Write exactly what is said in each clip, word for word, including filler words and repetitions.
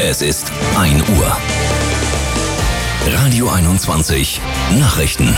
Es ist ein Uhr. Radio einundzwanzig Nachrichten.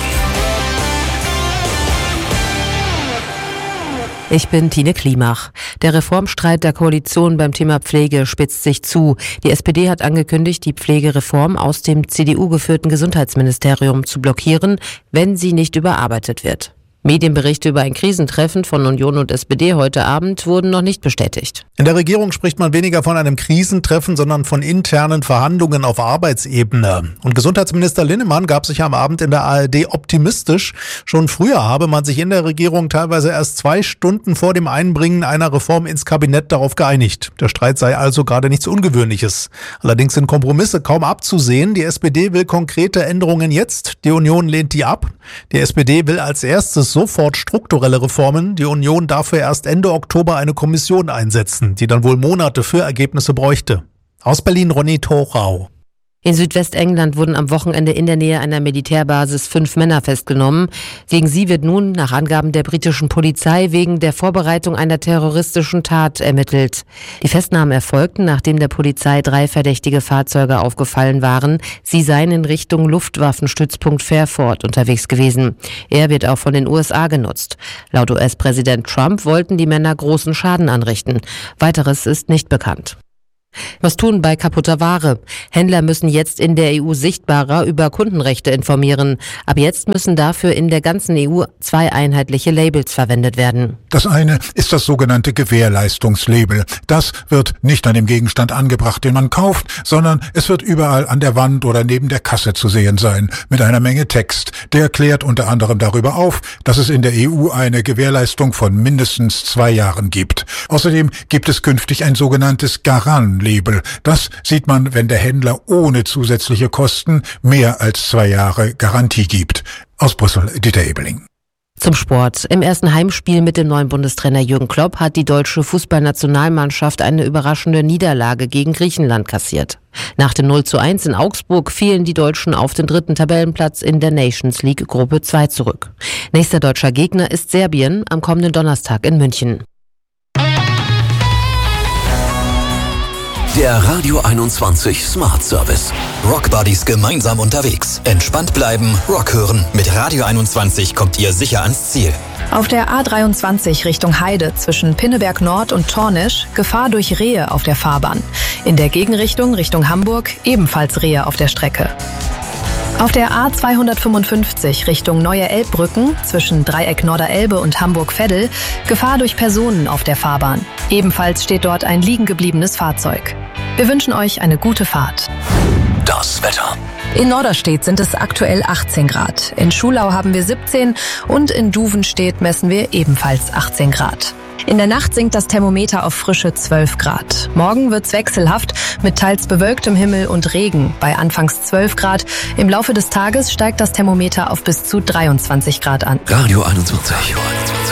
Ich bin Tine Klimach. Der Reformstreit der Koalition beim Thema Pflege spitzt sich zu. Die S P D hat angekündigt, die Pflegereform aus dem C D U-geführten Gesundheitsministerium zu blockieren, wenn sie nicht überarbeitet wird. Medienberichte über ein Krisentreffen von Union und S P D heute Abend wurden noch nicht bestätigt. In der Regierung spricht man weniger von einem Krisentreffen, sondern von internen Verhandlungen auf Arbeitsebene. Und Gesundheitsminister Linnemann gab sich am Abend in der A R D optimistisch. Schon früher habe man sich in der Regierung teilweise erst zwei Stunden vor dem Einbringen einer Reform ins Kabinett darauf geeinigt. Der Streit sei also gerade nichts Ungewöhnliches. Allerdings sind Kompromisse kaum abzusehen. Die S P D will konkrete Änderungen jetzt. Die Union lehnt die ab. Die S P D will als erstes sofort strukturelle Reformen. Die Union dafür erst Ende Oktober eine Kommission einsetzen, die dann wohl Monate für Ergebnisse bräuchte. Aus Berlin Ronny Thorau. In Südwestengland wurden am Wochenende in der Nähe einer Militärbasis fünf Männer festgenommen. Gegen sie wird nun nach Angaben der britischen Polizei wegen der Vorbereitung einer terroristischen Tat ermittelt. Die Festnahmen erfolgten, nachdem der Polizei drei verdächtige Fahrzeuge aufgefallen waren. Sie seien in Richtung Luftwaffenstützpunkt Fairford unterwegs gewesen. Er wird auch von den U S A genutzt. Laut U S-Präsident Trump wollten die Männer großen Schaden anrichten. Weiteres ist nicht bekannt. Was tun bei kaputter Ware? Händler müssen jetzt in der E U sichtbarer über Kundenrechte informieren. Ab jetzt müssen dafür in der ganzen E U zwei einheitliche Labels verwendet werden. Das eine ist das sogenannte Gewährleistungslabel. Das wird nicht an dem Gegenstand angebracht, den man kauft, sondern es wird überall an der Wand oder neben der Kasse zu sehen sein, mit einer Menge Text. Der klärt unter anderem darüber auf, dass es in der E U eine Gewährleistung von mindestens zwei Jahren gibt. Außerdem gibt es künftig ein sogenanntes Garant Label. Das sieht man, wenn der Händler ohne zusätzliche Kosten mehr als zwei Jahre Garantie gibt. Aus Brüssel, Dieter Ebeling. Zum Sport. Im ersten Heimspiel mit dem neuen Bundestrainer Jürgen Klopp hat die deutsche Fußballnationalmannschaft eine überraschende Niederlage gegen Griechenland kassiert. Nach dem null zu eins in Augsburg fielen die Deutschen auf den dritten Tabellenplatz in der Nations League Gruppe zwei zurück. Nächster deutscher Gegner ist Serbien am kommenden Donnerstag in München. Der Radio einundzwanzig Smart Service. Rock Buddies gemeinsam unterwegs. Entspannt bleiben, Rock hören. Mit Radio einundzwanzig kommt ihr sicher ans Ziel. Auf der A dreiundzwanzig Richtung Heide zwischen Pinneberg Nord und Tornisch Gefahr durch Rehe auf der Fahrbahn. In der Gegenrichtung Richtung Hamburg ebenfalls Rehe auf der Strecke. Auf der A zweihundertfünfundfünfzig Richtung Neue Elbbrücken zwischen Dreieck Norderelbe und Hamburg-Veddel Gefahr durch Personen auf der Fahrbahn. Ebenfalls steht dort ein liegen gebliebenes Fahrzeug. Wir wünschen euch eine gute Fahrt. Das Wetter. In Norderstedt sind es aktuell achtzehn Grad. In Schulau haben wir siebzehn und in Duvenstedt messen wir ebenfalls achtzehn Grad. In der Nacht sinkt das Thermometer auf frische zwölf Grad. Morgen wird's wechselhaft mit teils bewölktem Himmel und Regen bei anfangs zwölf Grad. Im Laufe des Tages steigt das Thermometer auf bis zu dreiundzwanzig Grad an. Radio einundzwanzig. Radio einundzwanzig.